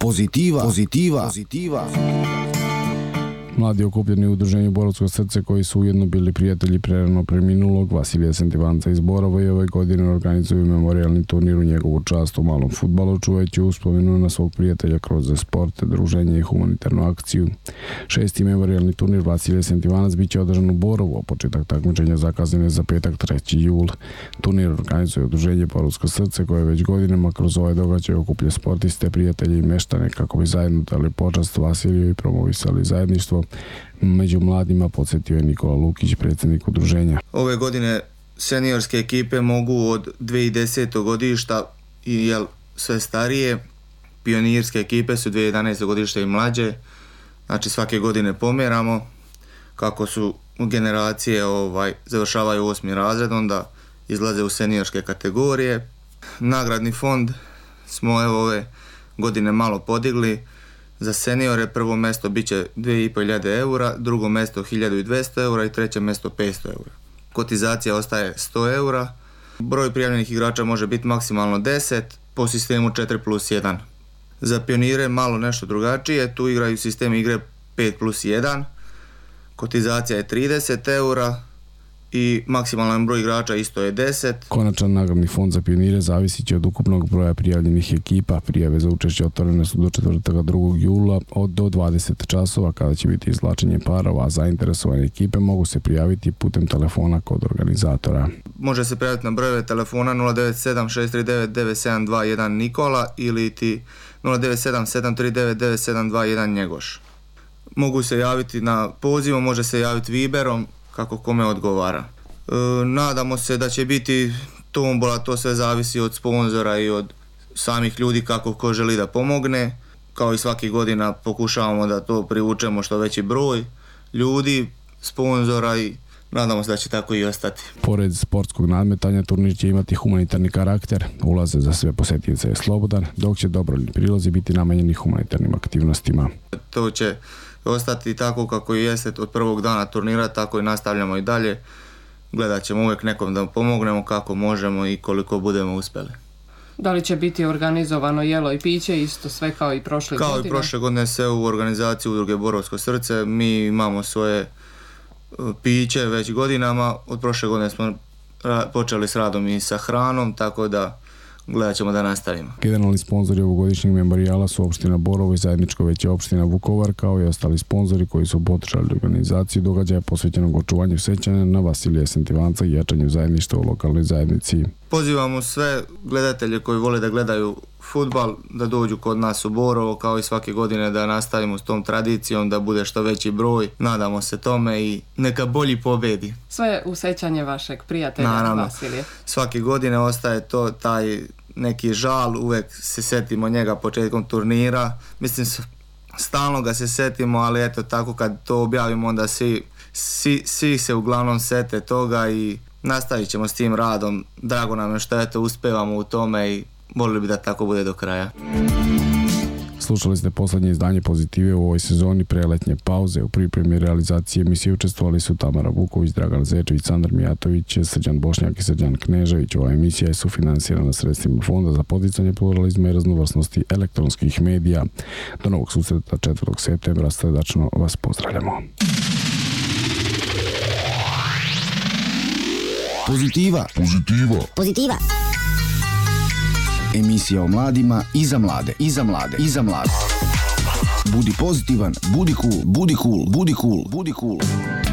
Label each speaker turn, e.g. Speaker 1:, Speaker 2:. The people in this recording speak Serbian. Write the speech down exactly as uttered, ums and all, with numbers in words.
Speaker 1: Pozitiva, pozitiva, pozitiva.
Speaker 2: Mladi okupljeni u udruženju Borovsko srce koji su ujedno bili prijatelji prerano preminulog Vasilija Sentivanca iz Borova i ove godine organizuju memorijalni turnir u njegovu čast u malom fudbalu, čuvajući uspomenu na svog prijatelja kroz sport, druženje i humanitarnu akciju. Šesti memorijalni turnir Vasilija Sentivanac biće održan u Borovu, a početak takmičenja zakazan je za petak treći jul. Turnir organizuje udruženje Borovsko srce koje već godinama kroz ovaj događaj okuplja sportiste, prijatelje i meštane kako bi zajedno dali počast Vasiliju i promovisali zajedništvo. Među mladima podsjetio je Nikola Lukić, predsjednik udruženja.
Speaker 3: Ove godine seniorske ekipe mogu od dvije hiljade desetog godišta i jel, sve starije, pionirske ekipe su dvije hiljade jedanaestog godišta i mlađe, znači svake godine pomjeramo kako su generacije ovaj, završavaju osmi razred, onda izlaze u seniorske kategorije. Nagradni fond smo evo ove godine malo podigli. Za seniore prvo mjesto bit će dvije i pol hiljade eura, drugo mjesto hiljadu dvjesto eura i treće mjesto petsto eura. Kotizacija ostaje sto eura. Broj prijavljenih igrača može biti maksimalno deset po sistemu četiri plus jedan. Za pionire malo nešto drugačije, tu igraju sistem igre pet plus jedan. Kotizacija je trideset eura i maksimalan broj igrača isto je deset.
Speaker 2: Konačan nagradni fond za pionire zavisit će od ukupnog broja prijavljenih ekipa. Prijave za učešće otvorene su do četvrtka drugog jula od do dvadeset časova kada će biti izvlačenje parova, a zainteresovane ekipe mogu se prijaviti putem telefona kod organizatora.
Speaker 3: Može se prijaviti na brojeve telefona nula devet sedam šest tri devet devet sedam dva jedan Nikola ili ti nula devet sedam sedam tri devet devet sedam dva jedan Njegoš. Mogu se javiti na pozivom, može se javiti Viberom, kako kome odgovara. E, nadamo se da će biti tombola, to sve zavisi od sponzora i od samih ljudi kako ko želi da pomogne. Kao i svaki godina pokušavamo da to privučemo što veći broj ljudi, sponzora i nadamo se da će tako i ostati.
Speaker 2: Pored sportskog nadmetanja, turnir će imati humanitarni karakter. Ulaze za sve posjetioce je slobodan, dok će dobrovoljni prilozi biti namenjeni humanitarnim aktivnostima.
Speaker 3: To će ostati tako kako i jeste od prvog dana turnira, tako i nastavljamo i dalje. Gledat ćemo uvijek nekom da pomognemo kako možemo i koliko budemo uspjeli.
Speaker 4: Da li će biti organizovano jelo i piće, isto sve kao i prošle
Speaker 3: kao
Speaker 4: godine?
Speaker 3: Kao i prošle godine sve u organizaciji udruge Borovsko srce. Mi imamo svoje piće već godinama. Od prošle godine smo počeli s radom i sa hranom, tako da gledat ćemo da nastavimo.
Speaker 2: Generalni sponzori ovogodišnjeg memorijala su opština Borovo i zajedničko veće opština Vukovar, kao i ostali sponzori koji su podržali organizaciju događaja posvećenog očuvanju sećanja na Vasilija Sentivanca i jačanju zajedništva u lokalnoj zajednici.
Speaker 3: Pozivamo sve gledatelje koji vole da gledaju fudbal da dođu kod nas u Borovo, kao i svake godine da nastavimo s tom tradicijom, da bude što veći broj. Nadamo se tome i neka bolji pobedi.
Speaker 4: Sve u sećanje vašeg prijatelja
Speaker 3: Naravno,
Speaker 4: Vasilije.
Speaker 3: Svake godine ostaje to taj neki žal, uvek se setimo njega početkom turnira. Mislim, stalno ga se setimo, ali eto tako kad to objavimo onda svi, svi, svi se uglavnom sete toga i nastavit ćemo s tim radom. Drago nam je što eto uspevamo u tome i volili bi da tako bude do kraja.
Speaker 2: Slušali ste posljednje izdanje Pozitive u ovoj sezoni preletnje pauze. U pripremi realizacije emisije učestvovali su Tamara Vuković, Dragan Zečević, Sandar Mijatović, Srđan Bošnjak i Srđan Knežević. Ova emisija je sufinansirana sredstvima Fonda za poticanje pluralizma i raznovrsnosti elektronskih medija. Do novog susreta četvrtog septembra. Srdačno vas pozdravljamo.
Speaker 1: Pozitiva. Pozitiva. Pozitiva. Emisija o mladima i za mlade, i za mlade, i za mlade. Budi pozitivan, budi cool, budi cool, budi cool, budi cool.